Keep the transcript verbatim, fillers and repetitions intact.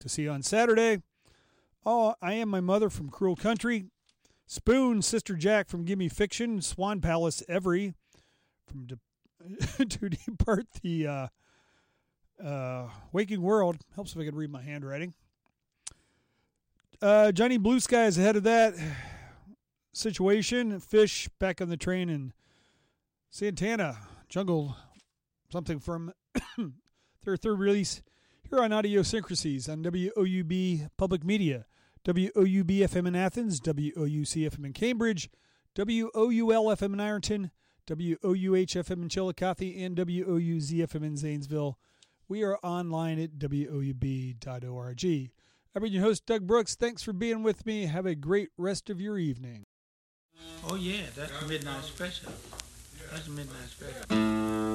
to see you on Saturday. Oh, I Am My Mother from Cruel Country. Spoon, Sister Jack from Gimme Fiction. Swan Palace, Every from De- to Depart the uh, uh, Waking World. Helps if I can read my handwriting. Uh, Johnny Blue Sky is ahead of that situation. Fish back on the train in Santana. Jungle something from their third release here on Audiosyncrasies on W O U B Public Media. W O U B F M in Athens, W O U C F M in Cambridge, W O U L F M in Ironton, W O U H F M in Chillicothe, and W O U Z F M in Zanesville. We are online at W O U B dot org. I've been your host, Doug Brooks. Thanks for being with me. Have a great rest of your evening. Oh, yeah, that's Midnight Special. That's Midnight Special.